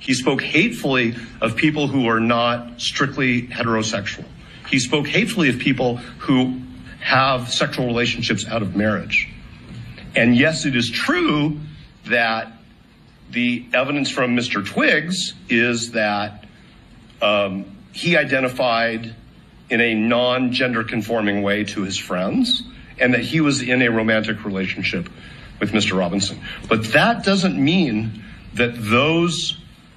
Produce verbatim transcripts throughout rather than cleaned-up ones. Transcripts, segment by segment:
He spoke hatefully of people who are not strictly heterosexual. He spoke hatefully of people who have sexual relationships out of marriage. And yes, it is true that the evidence from Mister Twiggs is that um, he identified in a non-gender conforming way to his friends, and that he was in a romantic relationship with Mister Robinson. But that doesn't mean that those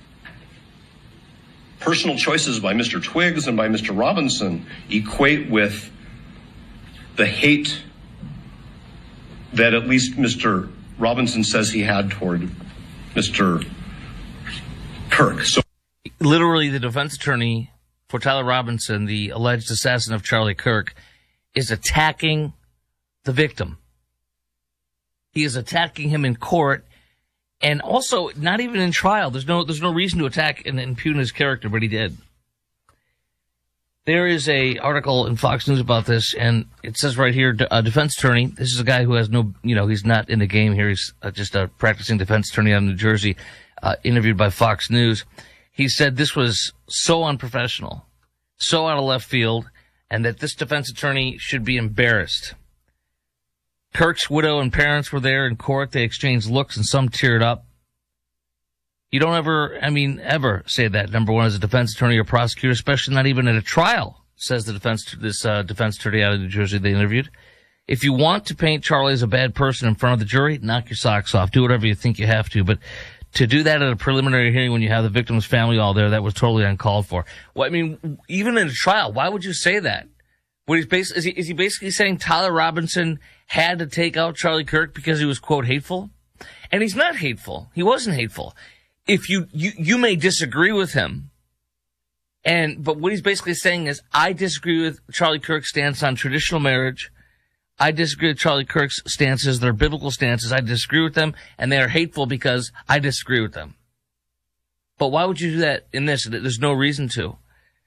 personal choices by Mister Twiggs and by Mister Robinson equate with the hate that at least Mister Robinson says he had toward Mister Kirk. So, literally, the defense attorney for Tyler Robinson, the alleged assassin of Charlie Kirk, is attacking the victim. He is attacking him in court, and also not even in trial. There's no there's no reason to attack and impugn his character, but he did. There is a article in Fox News about this, and it says right here, a defense attorney, this is a guy who has no, you know, he's not in the game here. He's just a practicing defense attorney out of New Jersey, uh, interviewed by Fox News. He said this was so unprofessional, so out of left field, and that this defense attorney should be embarrassed. Kirk's widow and parents were there in court. They exchanged looks, and some teared up. You don't ever, I mean, ever say that, number one, as a defense attorney or prosecutor, especially not even at a trial, says the defense, this uh, defense attorney out of New Jersey they interviewed. If you want to paint Charlie as a bad person in front of the jury, knock your socks off. Do whatever you think you have to. But to do that at a preliminary hearing when you have the victim's family all there, that was totally uncalled for. Well, I mean, even in a trial, why would you say that? What he's bas- is, he, is he basically saying Tyler Robinson had to take out Charlie Kirk because he was, quote, hateful? And he's not hateful. He wasn't hateful. If you, you, you may disagree with him, and, but what he's basically saying is, I disagree with Charlie Kirk's stance on traditional marriage. I disagree with Charlie Kirk's stances. They're biblical stances. I disagree with them, and they are hateful because I disagree with them. But why would you do that in this? There's no reason to.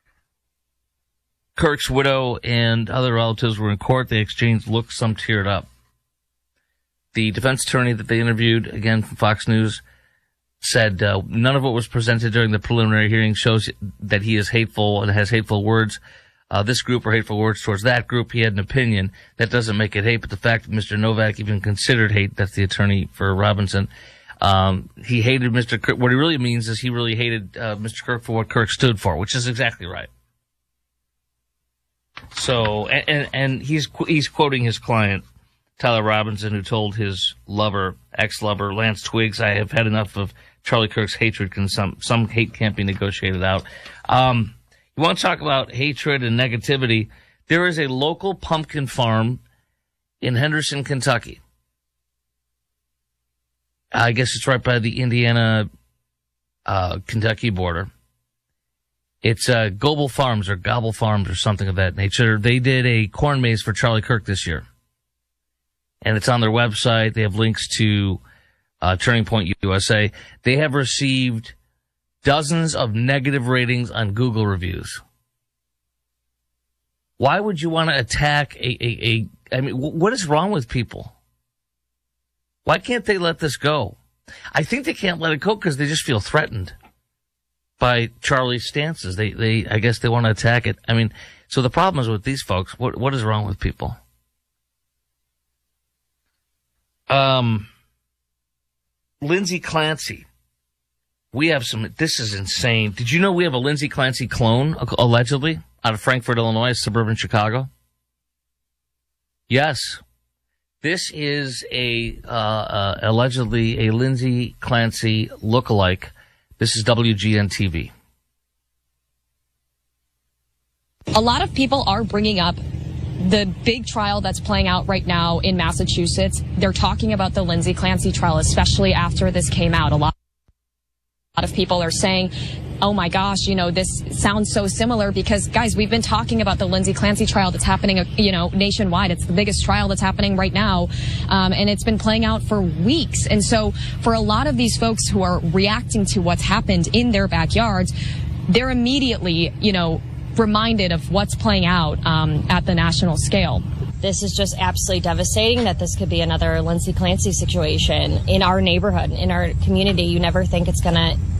Kirk's widow and other relatives were in court. They exchanged looks. Some teared up. The defense attorney that they interviewed, again from Fox News, said uh, none of what was presented during the preliminary hearing shows that he is hateful and has hateful words. Uh, this group or hateful words towards that group. He had an opinion. That doesn't make it hate, but the fact that Mister Novak even considered hate, that's the attorney for Robinson, um, he hated Mister Kirk. What he really means is he really hated uh, Mister Kirk for what Kirk stood for, which is exactly right. So, and, and, and he's he's quoting his client, Tyler Robinson, who told his lover, ex-lover, Lance Twiggs, I have had enough of Charlie Kirk's hatred. Can some, some hate can't be negotiated out. Um, you want to talk about hatred and negativity? There is a local pumpkin farm in Henderson, Kentucky. I guess it's right by the Indiana, uh, Kentucky border. It's, uh, Gobble Farms or Gobble Farms or something of that nature. They did a corn maze for Charlie Kirk this year. And it's on their website. They have links to uh, Turning Point U S A. They have received dozens of negative ratings on Google reviews. Why would you want to attack a, a, a, I mean, what is wrong with people? Why can't they let this go? I think they can't let it go because they just feel threatened by Charlie's stances. They, they, I guess they want to attack it. I mean, so the problem is with these folks, what, what is wrong with people? Um, Lindsay Clancy. We have some, this is insane. Did you know we have a Lindsay Clancy clone, allegedly, out of Frankfort, Illinois, suburban Chicago? Yes. This is a, uh, uh, allegedly a Lindsay Clancy lookalike. This is W G N T V. A lot of people are bringing up the big trial that's playing out right now in Massachusetts. They're talking about the Lindsay Clancy trial, especially after this came out. A lot, a lot of people are saying, oh my gosh, you know, this sounds so similar because, guys, we've been talking about the Lindsay Clancy trial that's happening, you know, nationwide. It's the biggest trial that's happening right now, um, and it's been playing out for weeks. And so for a lot of these folks who are reacting to what's happened in their backyards, they're immediately, you know, reminded of what's playing out um, at the national scale. This is just absolutely devastating that this could be another Lindsay Clancy situation in our neighborhood, in our community. You never think it's going to